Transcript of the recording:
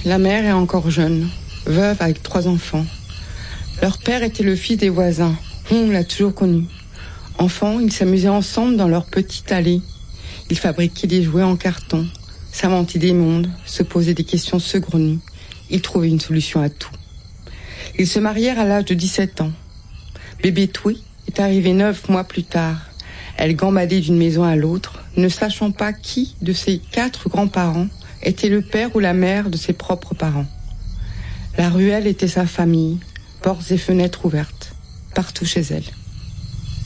la mère est encore jeune, veuve avec 3 enfants. Leur père était le fils des voisins. On l'a toujours connu. Enfants, ils s'amusaient ensemble dans leur petite allée. Ils fabriquaient des jouets en carton, s'inventaient des mondes, se posaient des questions saugrenues. Ils trouvaient une solution à tout. Ils se marièrent à l'âge de 17 ans. Bébé Twi est arrivée 9 mois plus tard. Elle gambadait d'une maison à l'autre, ne sachant pas qui de ses 4 grands-parents était le père ou la mère de ses propres parents. La ruelle était sa famille, portes et fenêtres ouvertes, partout chez elle.